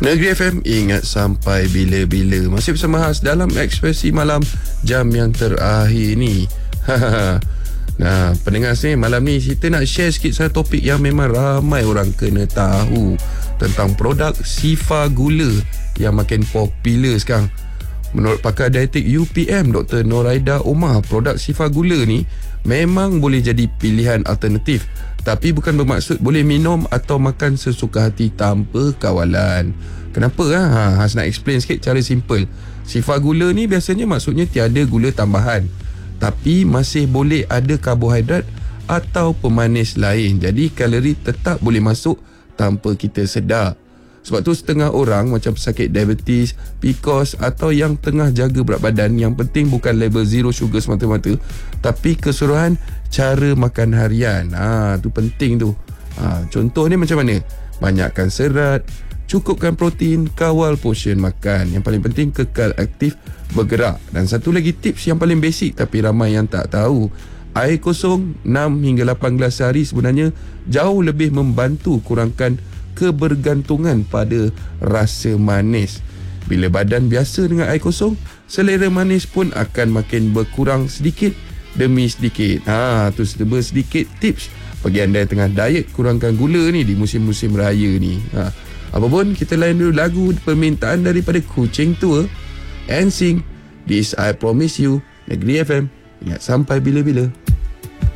Negeri FM, ingat sampai bila-bila. Masih bersama Has dalam Ekspresi Malam jam yang terakhir ni. Nah, pendengar ni, malam ni kita nak share sikit satu topik yang memang ramai orang kena tahu tentang produk Sifa Gula yang makin popular sekarang. Menurut pakar dietik UPM Dr. Noraida Omar, produk Sifa Gula ni memang boleh jadi pilihan alternatif, tapi bukan bermaksud boleh minum atau makan sesuka hati tanpa kawalan. Kenapa? Has nak explain sikit cara simple. Sifa Gula ni biasanya maksudnya tiada gula tambahan, tapi masih boleh ada karbohidrat atau pemanis lain. Jadi kalori tetap boleh masuk tanpa kita sedar. Sebab tu setengah orang macam pesakit diabetes, PCOS atau yang tengah jaga berat badan, yang penting bukan label zero sugar semata-mata, tapi keseluruhan cara makan harian. Tu penting tu. Contohnya macam mana? Banyakkan serat, cukupkan protein, kawal portion makan. Yang paling penting kekal aktif bergerak. Dan satu lagi tips yang paling basic tapi ramai yang tak tahu. Air kosong 6 hingga 8 gelas sehari sebenarnya jauh lebih membantu kurangkan kebergantungan pada rasa manis. Bila badan biasa dengan air kosong, selera manis pun akan makin berkurang sedikit demi sedikit. Tu sedikit tips bagi anda yang tengah diet, kurangkan gula ni di musim-musim raya ni. Apapun, kita layan dulu lagu permintaan daripada Kucing Tua, NSYNC, This I Promise You, Negeri FM. Ingat sampai bila-bila.